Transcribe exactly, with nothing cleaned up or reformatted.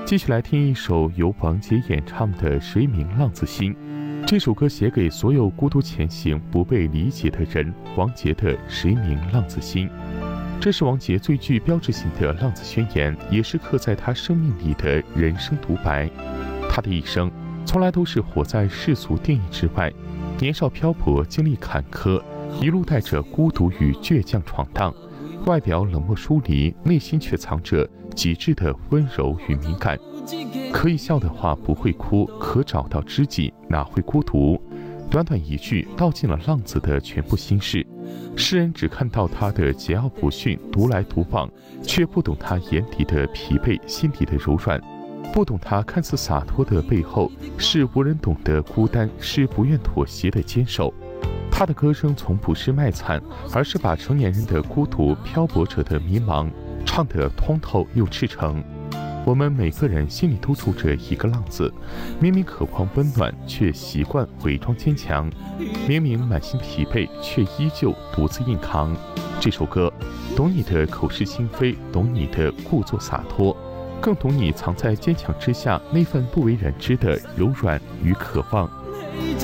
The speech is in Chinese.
继续来听一首由王杰演唱的《谁明浪子心》。这首歌写给所有孤独前行、不被理解的人。王杰的《谁明浪子心》，这是王杰最具标志性的浪子宣言，也是刻在他生命里的人生独白。他的一生从来都是活在世俗定义之外，年少漂泊，经历坎坷，一路带着孤独与倔强闯荡。外表冷漠疏离，内心却藏着极致的温柔与敏感。可以笑的话不会哭，可找到知己哪会孤独？短短一句道尽了浪子的全部心事。世人只看到他的桀骜不驯、独来独往，却不懂他眼底的疲惫、心底的柔软，不懂他看似洒脱的背后是无人懂的孤单，是不愿妥协的坚守。他的歌声从不是卖惨，而是把成年人的孤独、漂泊者的迷茫唱得通透又赤诚。我们每个人心里都住着一个浪子，明明渴望温暖，却习惯伪装坚强；明明满心疲惫，却依旧独自硬扛。这首歌懂你的口是心非，懂你的故作洒脱，更懂你藏在坚强之下那份不为人知的柔软与渴望。